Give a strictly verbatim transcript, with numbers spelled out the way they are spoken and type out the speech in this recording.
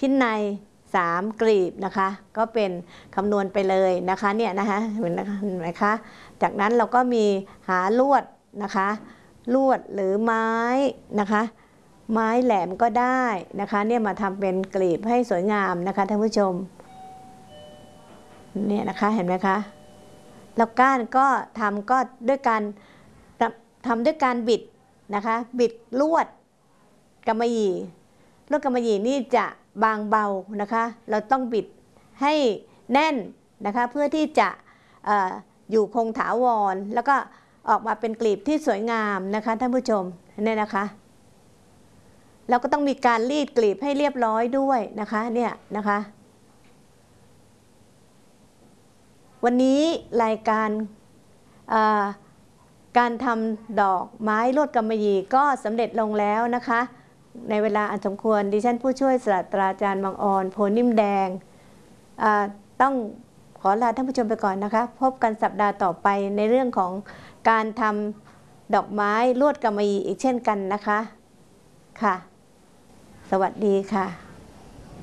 พินัยสามกลีบนะคะก็เป็นคำนวณไปเลยนะคะเนี่ยนะคะเห็นไหมคะจากนั้นเราก็มีหาลวดนะคะลวดหรือไม้นะคะไม้แหลมก็ได้นะคะเนี่ยมาทำเป็นกลีบให้สวยงามนะคะท่านผู้ชมเนี่ยนะคะเห็นไหมคะแล้วก้านก็ทำก็ด้วยการทำด้วยการบิดนะคะบิดลวดกำมะหยี่ลวดกำมะหยี่นี่จะบางเบานะคะเราต้องบิดให้แน่นนะคะเพื่อที่จะ อ, อยู่คงถาวรแล้วก็ออกมาเป็นกลีบที่สวยงามนะคะท่านผู้ชมเนี่ยนะคะเราก็ต้องมีการรีดกลีบให้เรียบร้อยด้วยนะคะเนี่ยนะคะวันนี้รายการการทำดอกไม้ลวดกำมะหยี่ก็สำเร็จลงแล้วนะคะในเวลาอันสมควรดิฉันผู้ช่วยศาสตราจารย์บางออนโพนิ่มแดงต้องขอลาท่านผู้ชมไปก่อนนะคะพบกันสัปดาห์ต่อไปในเรื่องของการทำดอกไม้ลวดกำมะหยี่อีกเช่นกันนะคะค่ะสวัสดีค่ะ